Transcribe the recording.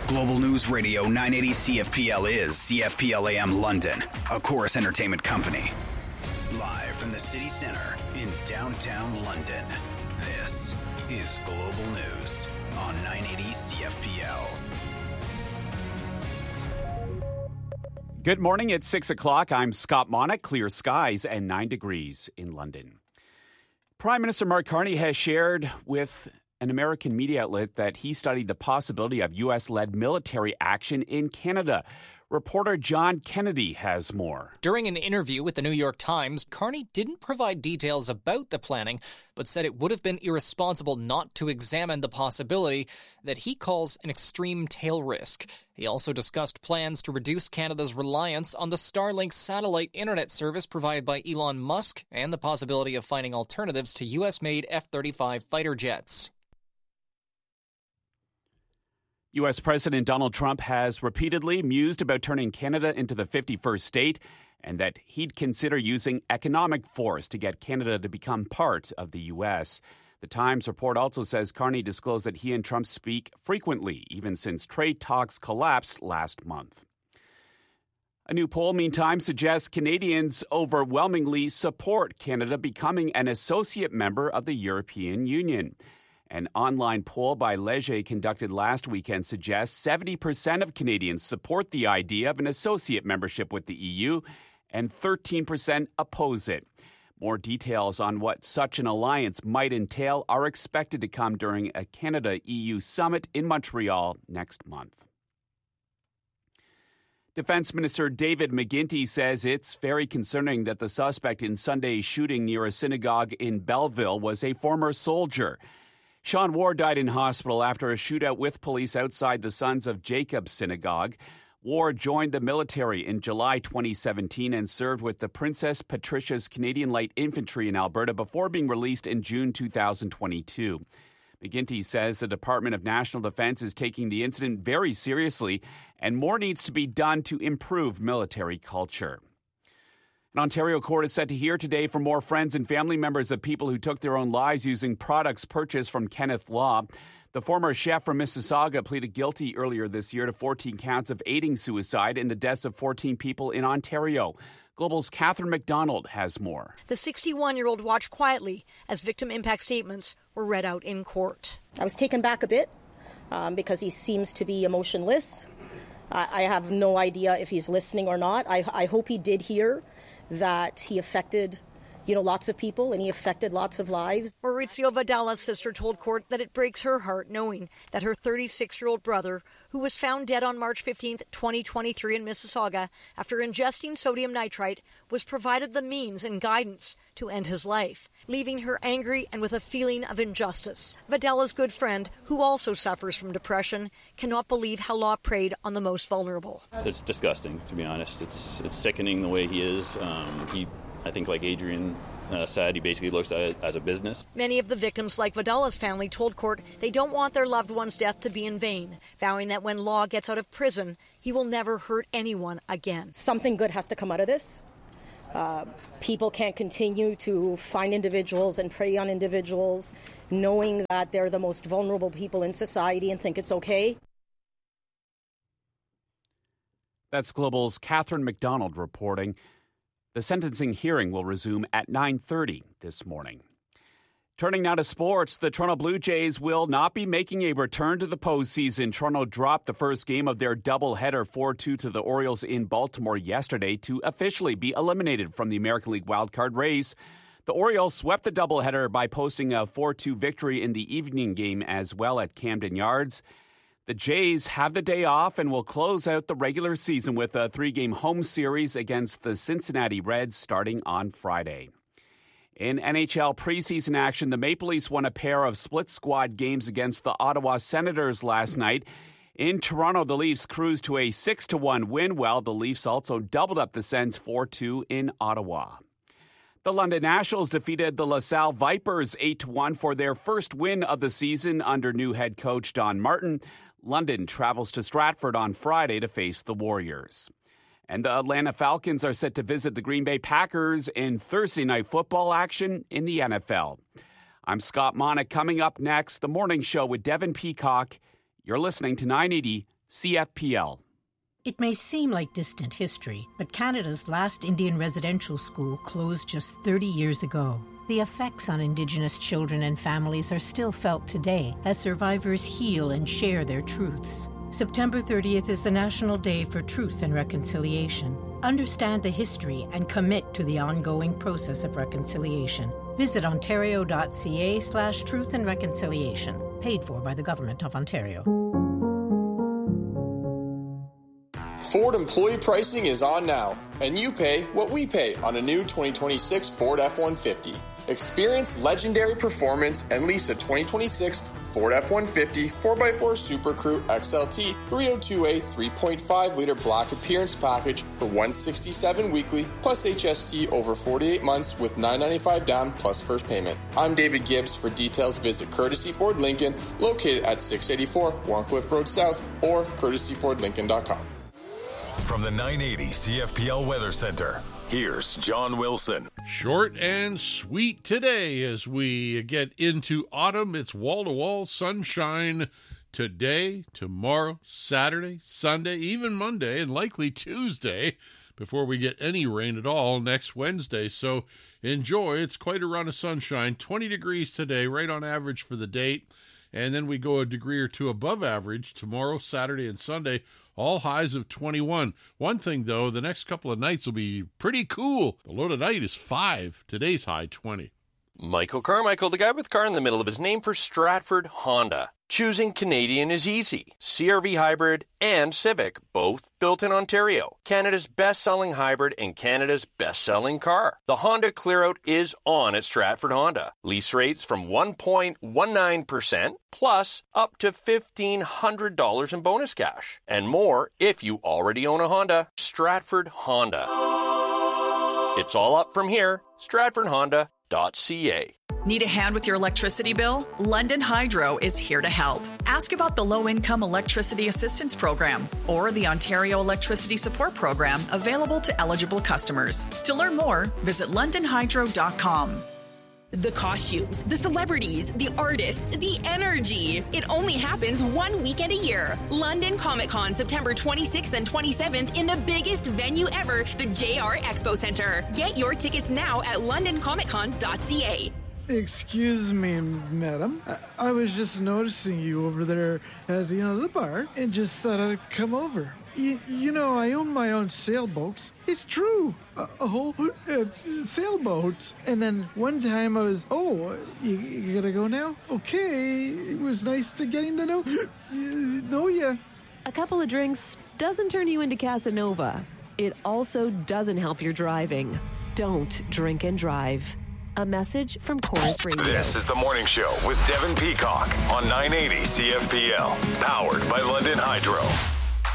Global News Radio 980 CFPL is CFPL AM London, a Chorus Entertainment company. Live from the city centre in downtown London, this is Global News on 980 CFPL. Good morning. It's 6 o'clock. I'm Scott Monick. Clear skies and 9 degrees in London. Prime Minister Mark Carney has shared with an American media outlet that he studied the possibility of U.S.-led military action in Canada. Reporter John Kennedy has more. During an interview with the New York Times, Carney didn't provide details about the planning, but said it would have been irresponsible not to examine the possibility that he calls an extreme tail risk. He also discussed plans to reduce Canada's reliance on the Starlink satellite internet service provided by Elon Musk and the possibility of finding alternatives to U.S.-made F-35 fighter jets. U.S. President Donald Trump has repeatedly mused about turning Canada into the 51st state and that he'd consider using economic force to get Canada to become part of the U.S. The Times report also says Carney disclosed that he and Trump speak frequently, even since trade talks collapsed last month. A new poll, meantime, suggests Canadians overwhelmingly support Canada becoming an associate member of the European Union. An online poll by Leger conducted last weekend suggests 70% of Canadians support the idea of an associate membership with the EU and 13% oppose it. More details on what such an alliance might entail are expected to come during a Canada-EU summit in Montreal next month. Defense Minister David McGuinty says it's very concerning that the suspect in Sunday's shooting near a synagogue in Belleville was a former soldier. Sean Ward died in hospital after a shootout with police outside the Sons of Jacob Synagogue. Ward joined the military in July 2017 and served with the Princess Patricia's Canadian Light Infantry in Alberta before being released in June 2022. McGuinty says the Department of National Defence is taking the incident very seriously and more needs to be done to improve military culture. An Ontario court is set to hear today from more friends and family members of people who took their own lives using products purchased from Kenneth Law. The former chef from Mississauga pleaded guilty earlier this year to 14 counts of aiding suicide in the deaths of 14 people in Ontario. Global's Catherine McDonald has more. The 61-year-old watched quietly as victim impact statements were read out in court. I was taken back a bit because he seems to be emotionless. I have no idea if he's listening or not. I hope he did hear that he affected, lots of people and he affected lots of lives. Maurizio Vidala's sister told court that it breaks her heart knowing that her 36-year-old brother, who was found dead on March 15, 2023 in Mississauga after ingesting sodium nitrite, was provided the means and guidance to end his life, leaving her angry and with a feeling of injustice. Vidala's good friend, who also suffers from depression, cannot believe how Law preyed on the most vulnerable. It's disgusting, to be honest. It's sickening the way he is. I think like Adrian said, he basically looks at it as a business. Many of the victims, like Vidala's family, told court they don't want their loved one's death to be in vain, vowing that when Law gets out of prison, he will never hurt anyone again. Something good has to come out of this. People can't continue to find individuals and prey on individuals, knowing that they're the most vulnerable people in society and think it's okay. That's Global's Catherine McDonald reporting. The sentencing hearing will resume at 9:30 this morning. Turning now to sports, the Toronto Blue Jays will not be making a return to the postseason. Toronto dropped the first game of their doubleheader 4-2 to the Orioles in Baltimore yesterday to officially be eliminated from the American League wildcard race. The Orioles swept the doubleheader by posting a 4-2 victory in the evening game as well at Camden Yards. The Jays have the day off and will close out the regular season with a 3-game home series against the Cincinnati Reds starting on Friday. In NHL preseason action, the Maple Leafs won a pair of split squad games against the Ottawa Senators last night. In Toronto, the Leafs cruised to a 6-1 win, while the Leafs also doubled up the Sens 4-2 in Ottawa. The London Nationals defeated the LaSalle Vipers 8-1 for their first win of the season under new head coach Don Martin. London travels to Stratford on Friday to face the Warriors. And the Atlanta Falcons are set to visit the Green Bay Packers in Thursday night football action in the NFL. I'm Scott Monick. Coming up next, the morning show with Devin Peacock. You're listening to 980 CFPL. It may seem like distant history, but Canada's last Indian residential school closed just 30 years ago. The effects on Indigenous children and families are still felt today as survivors heal and share their truths. September 30th is the National Day for Truth and Reconciliation. Understand the history and commit to the ongoing process of reconciliation. Visit ontario.ca/truth and reconciliation. Paid for by the Government of Ontario. Ford employee pricing is on now, and you pay what we pay on a new 2026 Ford F-150. Experience legendary performance and lease a 2026 Ford F-150 4x4 Super Crew XLT 302A 3.5-liter black appearance package for $167 weekly plus HST over 48 months with $995 down plus first payment. I'm David Gibbs. For details, visit Courtesy Ford Lincoln, located at 684 Warncliffe Road South, or courtesyfordlincoln.com. From the 980 CFPL Weather Center, here's John Wilson. Short and sweet today as we get into autumn. It's wall-to-wall sunshine today, tomorrow, Saturday, Sunday, even Monday, and likely Tuesday before we get any rain at all next Wednesday. So enjoy. It's quite a run of sunshine. 20 degrees today, right on average for the date. And then we go a degree or two above average tomorrow, Saturday, and Sunday. All highs of 21. One thing, though, the next couple of nights will be pretty cool. The low tonight is 5. Today's high, 20. Michael Carmichael, the guy with car in the middle of his name, for Stratford Honda. Choosing Canadian is easy. CR-V Hybrid and Civic, both built in Ontario. Canada's best-selling hybrid and Canada's best-selling car. The Honda Clearout is on at Stratford Honda. Lease rates from 1.19% plus up to $1,500 in bonus cash. And more if you already own a Honda. Stratford Honda. It's all up from here. StratfordHonda.ca. Need a hand with your electricity bill? London Hydro is here to help. Ask about the Low-Income Electricity Assistance Program or the Ontario Electricity Support Program available to eligible customers. To learn more, visit londonhydro.com. The costumes, the celebrities, the artists, the energy. It only happens one weekend a year. London Comic Con, September 26th and 27th in the biggest venue ever, the JR Expo Centre. Get your tickets now at londoncomiccon.ca. Excuse me, madam. I was just noticing you over there at the bar and just thought I'd come over. You know, I own my own sailboat. It's true. A whole sailboat. And then one time I was, you gotta go now? Okay, it was nice to getting to know you. A couple of drinks doesn't turn you into Casanova. It also doesn't help your driving. Don't drink and drive. A message from Chorus Radio. This is The Morning Show with Devin Peacock on 980 CFPL. Powered by London Hydro.